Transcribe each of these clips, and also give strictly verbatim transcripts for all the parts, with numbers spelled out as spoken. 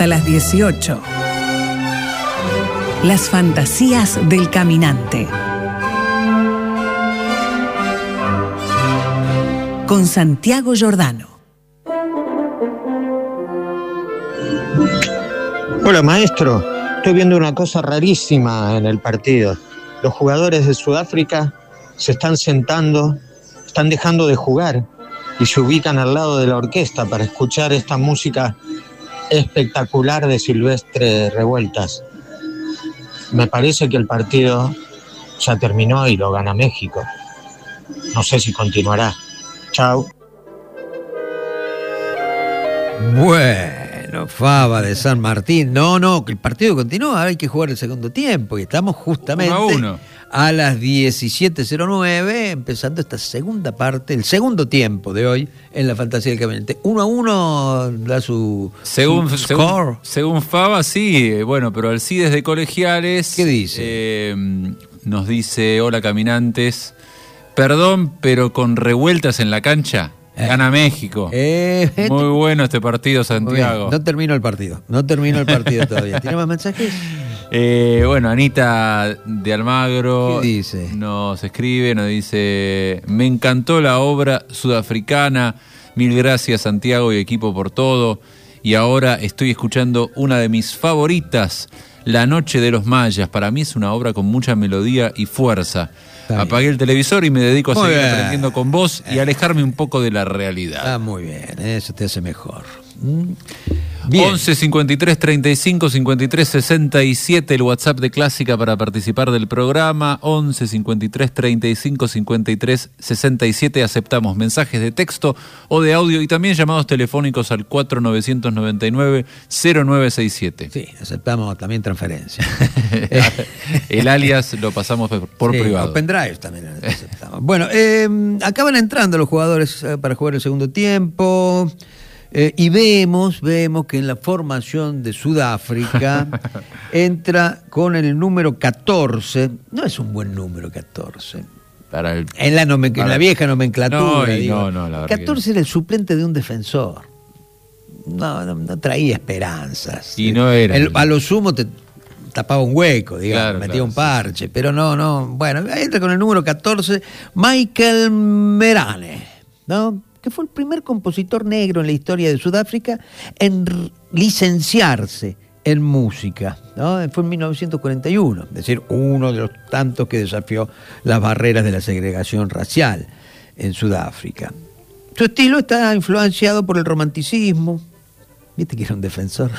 hasta las dieciocho. Las fantasías del caminante. Con Santiago Giordano. Hola, maestro. Estoy viendo una cosa rarísima en el partido. Los jugadores de Sudáfrica se están sentando, están dejando de jugar y se ubican al lado de la orquesta para escuchar esta música espectacular de Silvestre Revueltas. Me parece que el partido ya terminó y lo gana México. No sé si continuará. Chao. Bueno, Fava de San Martín. No, no, que el partido continúa, ahora hay que jugar el segundo tiempo y estamos justamente uno a uno. A las diecisiete cero nueve, empezando esta segunda parte, el segundo tiempo de hoy en la fantasía del caminante. Uno a uno da su, según, su según, score. Según Fava, sí, bueno, pero Alcides de Colegiales. ¿Qué dice? Eh, nos dice: hola, caminantes. Perdón, pero con Revueltas en la cancha, eh. gana México. Eh, Muy bueno este partido, Santiago. No termino el partido, no termino el partido todavía. ¿Tiene más mensajes? Eh, bueno, Anita de Almagro ¿Qué dice? Nos escribe, nos dice: me encantó la obra sudafricana, mil gracias Santiago y equipo por todo, y ahora estoy escuchando una de mis favoritas, La Noche de los Mayas. Para mí es una obra con mucha melodía y fuerza. Apagué el televisor y me dedico a muy seguir bien. aprendiendo con vos y alejarme un poco de la realidad. Ah, muy bien, eso te hace mejor. ¿Mm? Bien. once cincuenta y tres treinta y cinco cincuenta y tres sesenta y siete, el WhatsApp de Clásica para participar del programa. once cincuenta y tres treinta y cinco cincuenta y tres sesenta y siete. Aceptamos mensajes de texto o de audio y también llamados telefónicos al cuatro nueve nueve nueve cero nueve seis siete. Sí, aceptamos también transferencia. El alias lo pasamos por sí, privado. Los pendrives también aceptamos. Bueno, eh, acaban entrando los jugadores para jugar el segundo tiempo. Eh, y vemos, vemos que en la formación de Sudáfrica entra con el número catorce. No es un buen número catorce. Para el, en, la nomen- para... en la vieja nomenclatura. No, digo. no, no, la verdad catorce que... era el suplente de un defensor. No, no, no traía esperanzas. Y no era. El, a lo sumo te tapaba un hueco, digamos, claro, metía claro, un parche, sí, sí. Pero no, no. Bueno, entra con el número catorce, Michael Merane, ¿no? Que fue el primer compositor negro en la historia de Sudáfrica en r- licenciarse en música, ¿no? Fue en mil novecientos cuarenta y uno, es decir, uno de los tantos que desafió las barreras de la segregación racial en Sudáfrica. Su estilo está influenciado por el romanticismo. ¿Viste que era un defensor?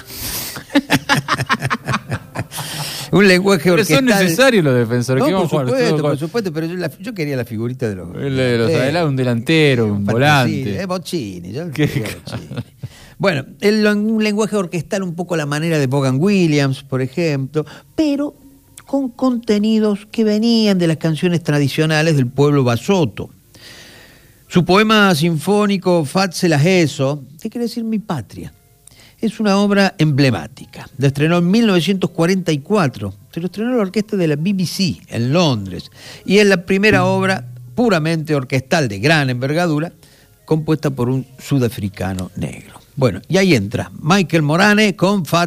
Un lenguaje orquestal. Pero son necesarios los defensores. No, ¿Qué por vamos a jugar? supuesto, Todo por supuesto, pero yo, la, yo quería la figurita de los... El de los eh, un delantero, un, un volante. Es Bochini, yo quería Bochini. Bueno, el, un lenguaje orquestal un poco a la manera de Vaughan Williams, por ejemplo, pero con contenidos que venían de las canciones tradicionales del pueblo basoto. Su poema sinfónico Fatsela Eso, ¿qué quiere decir mi patria? Es una obra emblemática. La estrenó en mil novecientos cuarenta y cuatro. Se lo estrenó la orquesta de la B B C en Londres. Y es la primera obra puramente orquestal de gran envergadura, compuesta por un sudafricano negro. Bueno, y ahí entra Michael Merane con Fat